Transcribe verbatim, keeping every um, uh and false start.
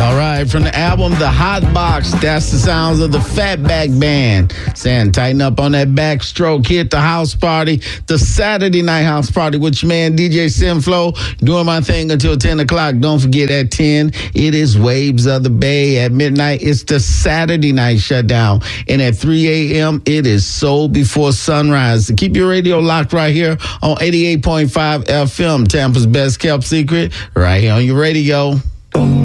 All right, from the album The Hot Box, that's the sounds of the Fatback Band. Saying, tighten up on that backstroke. Hit the house party, the Saturday night house party with your man D J Sinflow. Doing my thing until ten o'clock. Don't forget at ten, it is Waves of the Bay. At midnight, it's the Saturday night shutdown. And at three a.m., it is Soul Before Sunrise. So keep your radio locked right here on eighty-eight point five F M, Tampa's best kept secret, right here on your radio.